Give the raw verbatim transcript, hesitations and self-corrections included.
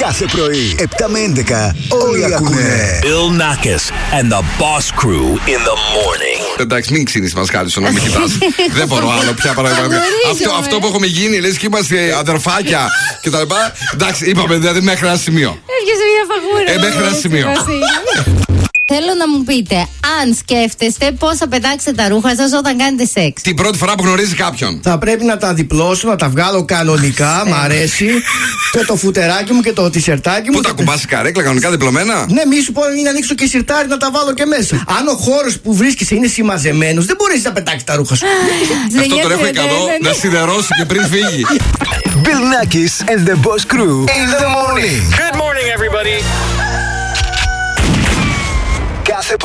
Κάθε πρωί, επτά με έντεκα, όλοι ακούνε. Bill Nackis and the Boss Crew in the morning. Εντάξει, μην ξύνεις μας κάτι να μην κοιτάς. Δεν μπορώ άλλο πια παράδειγμα. αυτό, αυτό που έχουμε γίνει, λες και είμαστε αδερφάκια και τα λοιπά. Εντάξει, είπαμε δηλαδή μέχρι ένα σημείο. Έρχεσαι μια φαγούρα. Ε, μέχρι ένα σημείο. Θέλω να μου πείτε, αν σκέφτεστε πώς θα πετάξετε τα ρούχα σας όταν κάνετε σεξ. Την πρώτη φορά που γνωρίζει κάποιον. Θα πρέπει να τα διπλώσω, να τα βγάλω κανονικά, μ' αρέσει. Και το φουτεράκι μου και το τισερτάκι μου. Πού τα κουμπάσει καρέκλα, κανονικά διπλωμένα. Ναι, μη σου πω να ανοίξω και σιρτάρι να τα βάλω και μέσα. Αν ο χώρος που βρίσκεσαι είναι συμμαζεμένος, δεν μπορείς να πετάξεις τα ρούχα σου. Αυτό τον έχω ικανό να σιδερώσει και πριν φύγει. Bill Nackis and the Boss Crew in the morning. Good morning, everybody. Κάθε